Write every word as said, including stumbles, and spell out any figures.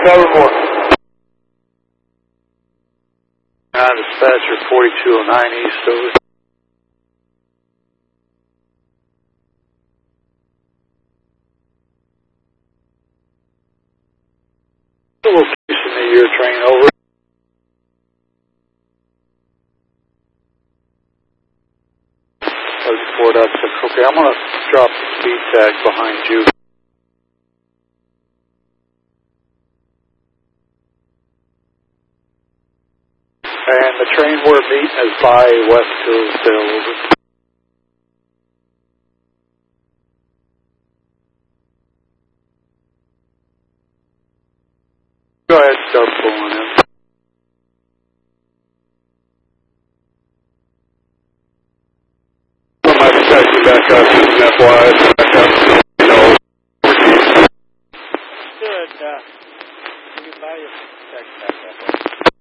cover more. Uh, dispatcher forty-two oh nine East over. The location of your train over. Ford up six. Okay, I'm going to drop the speed tag behind you. And the train we're meeting is by West Hillsdale. Over. Go ahead, start pulling in. I'm going to text you back up, just an F Y I, back up, you know. Good, uh, you buy your text back up.